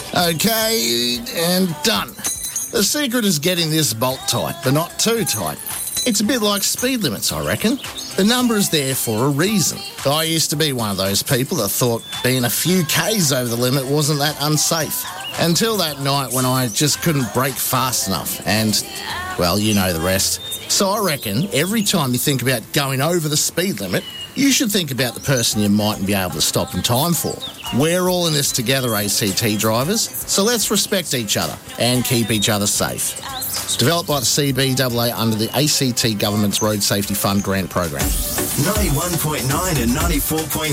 Okay, and done. The secret is getting this bolt tight, but not too tight. It's a bit like speed limits, I reckon. The number is there for a reason. I used to be one of those people that thought being a few Ks over the limit wasn't that unsafe. Until that night when I just couldn't brake fast enough and, well, you know the rest. So I reckon every time you think about going over the speed limit, you should think about the person you mightn't be able to stop in time for. We're all in this together, ACT drivers, so let's respect each other and keep each other safe. Developed by the CBAA under the ACT Government's Road Safety Fund Grant Program. 91.9 and 94.9